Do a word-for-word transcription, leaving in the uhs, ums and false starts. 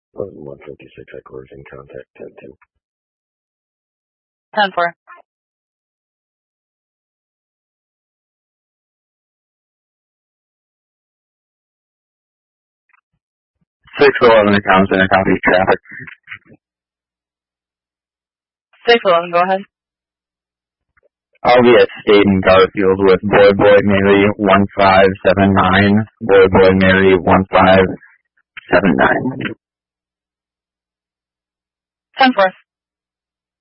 one fifty-six headquarters in contact ten two. ten four. six eleven accounts and copy traffic. six eleven, go ahead. I'll be at State and Garfield with Boy Boy Mary one five seven nine, Boy Boy Mary one five seven nine. ten four.